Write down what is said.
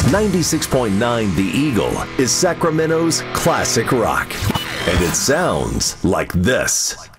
96.9 The Eagle is Sacramento's classic rock. And it sounds like this.